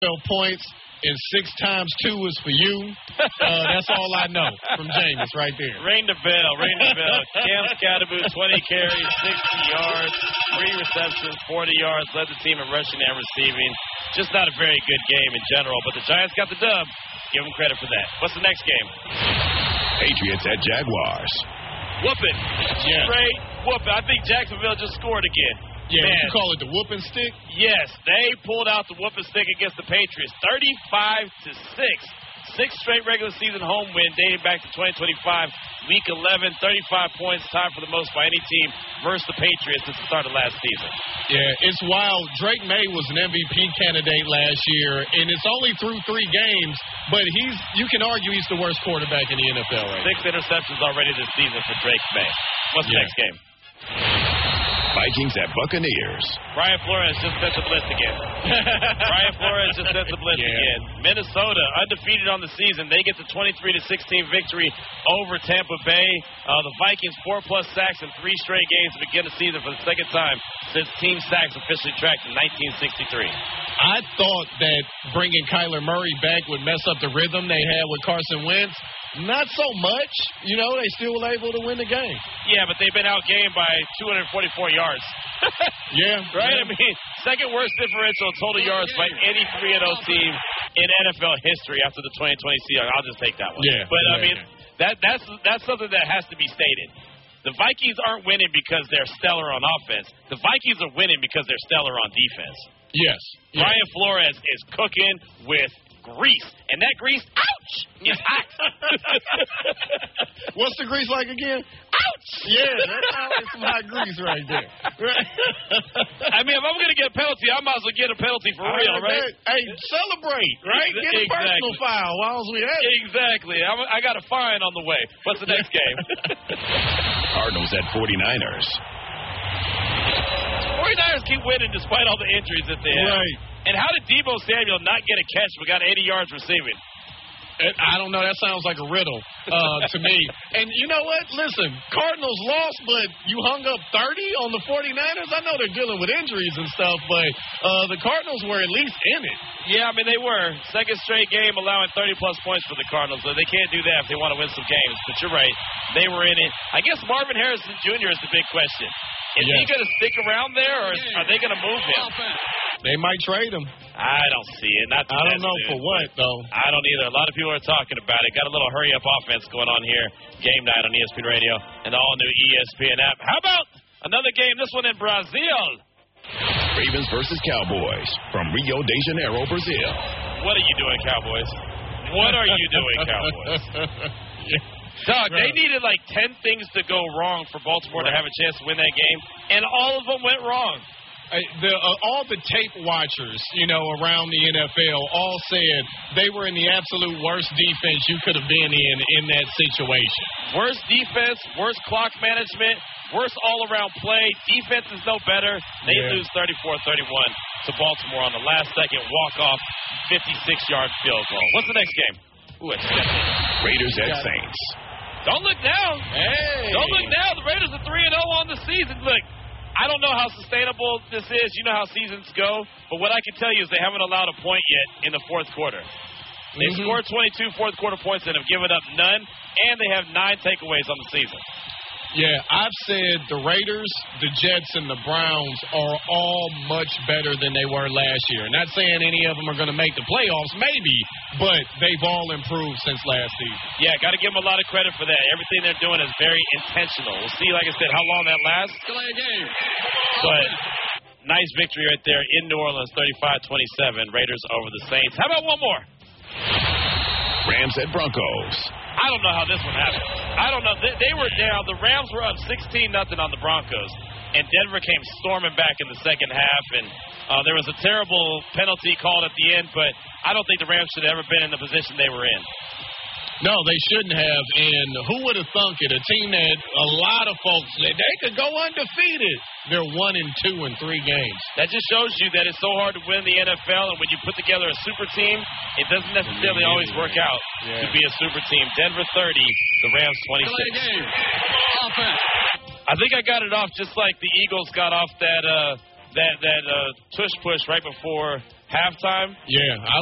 points, and 6 times 2 is for you. That's all I know from Jameis right there. Ring the bell. Cam Skattebo, 20 carries, 60 yards, 3 receptions, 40 yards, led the team in rushing and receiving. Just not a very good game in general, but the Giants got the dub. Give them credit for that. What's the next game? Patriots at Jaguars. Whooping. Yeah. Straight whooping. I think Jacksonville just scored again. Yeah, you call it the whooping stick? Yes, they pulled out the whooping stick against the Patriots, 35-6. 6 straight regular season home win dating back to 2025. Week 11, 35 points, tied for the most by any team versus the Patriots at the start of last season. Yeah, it's wild. Drake May was an MVP candidate last year, and it's only through 3 games, but you can argue he's the worst quarterback in the NFL right now. 6 interceptions already this season for Drake May. What's the next game? Vikings at Buccaneers. Brian Flores just sent the blitz again. Again. Minnesota, undefeated on the season. They get the 23-16 victory over Tampa Bay. The Vikings, 4+ sacks in 3 straight games to begin the season for the second time since team sacks officially tracked in 1963. I thought that bringing Kyler Murray back would mess up the rhythm they had with Carson Wentz. Not so much. They still were able to win the game. Yeah, but they've been outgained by 244 yards. Yeah. Right? Yeah. I mean, second worst differential total yards by any 3-0 team in NFL history after the 2020 season. I'll just take that one. Yeah. But, I mean, that's something that has to be stated. The Vikings aren't winning because they're stellar on offense. The Vikings are winning because they're stellar on defense. Yes. Brian Flores is cooking with grease. And that grease, ouch, is hot. What's the grease like again? Ouch! Yeah, that's always some hot grease right there. Right? I mean, if I'm going to get a penalty, I might as well get a penalty for real, right? Hey, celebrate, right? Get a personal foul while we at it. Exactly. I got a fine on the way. What's the next game? Cardinals at 49ers. 49ers keep winning despite all the injuries that they have. Right. And how did Deebo Samuel not get a catch but got 80 yards receiving? I don't know. That sounds like a riddle to me. And you know what? Listen, Cardinals lost, but you hung up 30 on the 49ers? I know they're dealing with injuries and stuff, but the Cardinals were at least in it. Yeah, I mean, they were. Second straight game allowing 30-plus points for the Cardinals. So they can't do that if they want to win some games. But you're right. They were in it. I guess Marvin Harrison Jr. is the big question. Is he going to stick around there, or are they going to move him? They might trade him. I don't see it. I don't know for what, though. I don't either. A lot of people are talking about it. Got a little hurry-up offense going on here. Game night on ESPN Radio and the all-new ESPN app. How about another game, this one in Brazil? Ravens versus Cowboys from Rio de Janeiro, Brazil. What are you doing, Cowboys? What are you doing, Cowboys? Doug, they needed like 10 things to go wrong for Baltimore to have a chance to win that game, and all of them went wrong. All the tape watchers, around the NFL all said they were in the absolute worst defense you could have been in that situation. Worst defense, worst clock management, worst all-around play. Defense is no better. They lose 34-31 to Baltimore on the last-second walk-off 56-yard field goal. What's the next game? Ooh, it's Raiders at Saints. Don't look now. Hey. Don't look now. The Raiders are 3-0 on the season. Look, I don't know how sustainable this is. You know how seasons go. But what I can tell you is they haven't allowed a point yet in the fourth quarter. They've scored 22 fourth-quarter points and have given up none, and they have 9 takeaways on the season. Yeah, I've said the Raiders, the Jets, and the Browns are all much better than they were last year. Not saying any of them are going to make the playoffs, maybe, but they've all improved since last season. Yeah, got to give them a lot of credit for that. Everything they're doing is very intentional. We'll see, like I said, how long that lasts. But nice victory right there in New Orleans, 35-27, Raiders over the Saints. How about one more? Rams at Broncos. I don't know how this one happened. I don't know. They were down. The Rams were up 16-0 on the Broncos, and Denver came storming back in the second half, and there was a terrible penalty called at the end, but I don't think the Rams should have ever been in the position they were in. No, they shouldn't have, and who would have thunk it? A team that a lot of folks said they could go undefeated. They're 1-2 in 3 games. That just shows you that it's so hard to win the NFL, and when you put together a super team, it doesn't necessarily always work out to be a super team. Denver 30, the Rams 26. I think I got it off just like the Eagles got off that tush push right before halftime. Yeah,